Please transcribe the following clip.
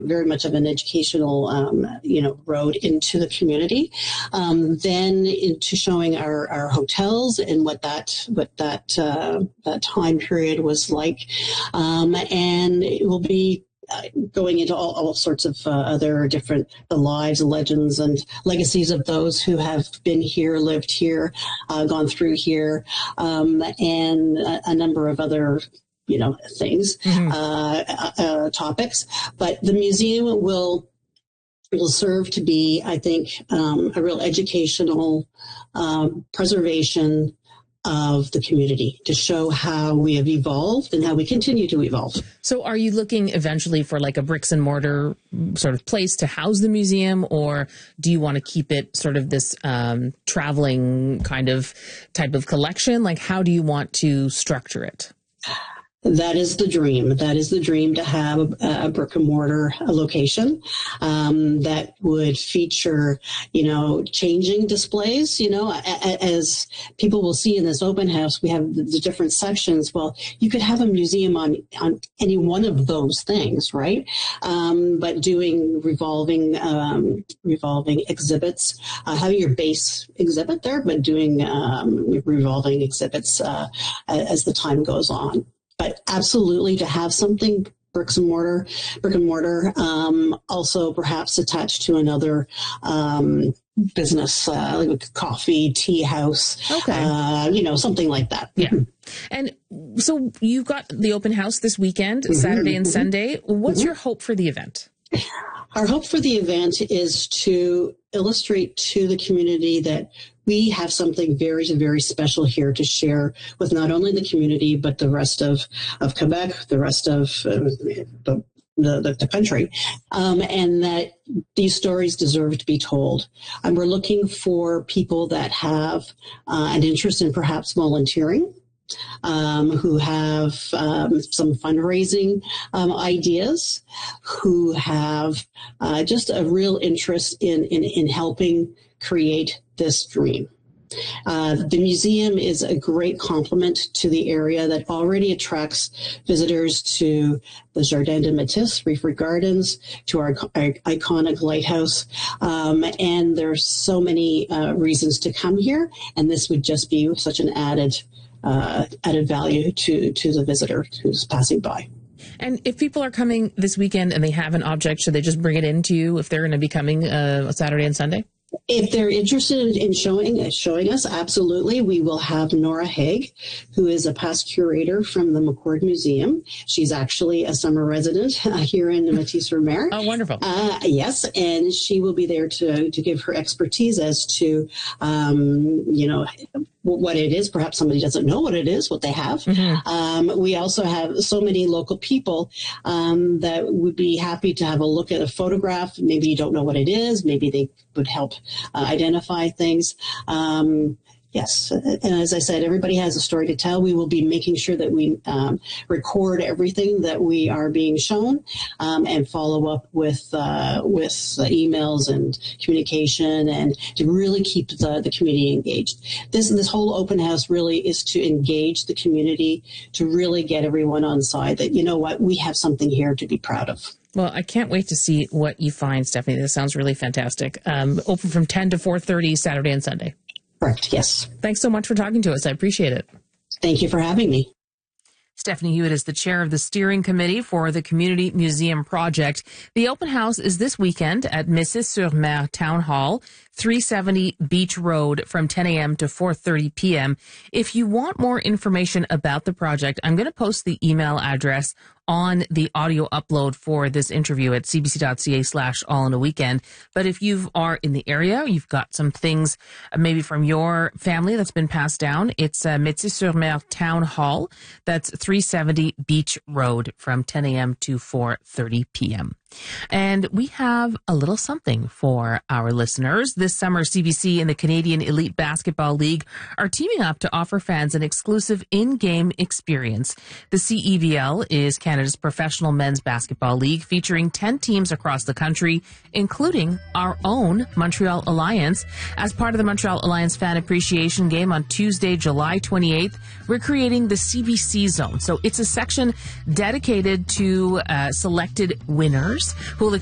very much of an educational, road into the community. Then into showing our hotels and what that time period was like. And it will be going into all sorts of other different the lives, legends, and legacies of those who have been here, lived here, gone through here, and a number of other things, topics. But the museum will serve to be, I think, a real educational preservation of the community to show how we have evolved and how we continue to evolve. So are you looking eventually for like a bricks and mortar sort of place to house the museum, or do you want to keep it sort of this traveling kind of type of collection? Like, how do you want to structure it? That is the dream. That is the dream, to have a brick and mortar location that would feature, changing displays. As people will see in this open house, we have the different sections. Well, you could have a museum on any one of those things, right? But doing revolving exhibits, having your base exhibit there, but doing revolving exhibits as the time goes on. But absolutely, to have something brick and mortar, also perhaps attached to another business, like a coffee, tea house, something like that. Yeah. And so you've got the open house this weekend, Saturday and Sunday. What's your hope for the event? Our hope for the event is to illustrate to the community that we have something very, very special here to share with not only the community, but the rest of Quebec, the rest of the country, and that these stories deserve to be told. And we're looking for people that have an interest in perhaps volunteering, who have some fundraising ideas, who have just a real interest in helping create this dream. The museum is a great complement to the area that already attracts visitors to the Jardin de Métis, Reeford Gardens, to our iconic lighthouse. And there's so many reasons to come here, and this would just be such an added value to the visitor who's passing by. And if people are coming this weekend and they have an object, should they just bring it in to you if they're going to be coming Saturday and Sunday? If they're interested in showing us, absolutely. We will have Nora Haig, who is a past curator from the McCord Museum. She's actually a summer resident here in Métis-sur-Mer. Oh, wonderful. Yes, and she will be there to give her expertise as to, what it is. Perhaps somebody doesn't know what it is, what they have. We also have so many local people that would be happy to have a look at a photograph. Maybe you don't know what it is. Maybe they would help identify things. Yes. And as I said, everybody has a story to tell. We will be making sure that we record everything that we are being shown, and follow up with emails and communication, and to really keep the community engaged. This whole open house really is to engage the community, to really get everyone on side that, you know what, we have something here to be proud of. Well, I can't wait to see what you find, Stephanie. This sounds really fantastic. Open from 10 to 4:30 Saturday and Sunday. Correct, yes. Thanks so much for talking to us. I appreciate it. Thank you for having me. Stephanie Hewitt is the chair of the steering committee for the Community Museum Project. The open house is this weekend at Métis-sur-Mer Town Hall, 370 Beach Road, from 10 a.m. to 4:30 p.m. If you want more information about the project, I'm going to post the email address on the audio upload for this interview at cbc.ca/all-in-a-weekend. But if you are in the area, you've got some things maybe from your family that's been passed down, it's Métis-sur-Mer Town Hall. That's 370 Beach Road from 10 a.m. to 4:30 p.m. And we have a little something for our listeners. This summer, CBC and the Canadian Elite Basketball League are teaming up to offer fans an exclusive in-game experience. The CEBL is Canada's professional men's basketball league, featuring 10 teams across the country, including our own Montreal Alliance. As part of the Montreal Alliance Fan Appreciation Game on Tuesday, July 28th, we're creating the CBC Zone. So it's a section dedicated to selected winners speakers who will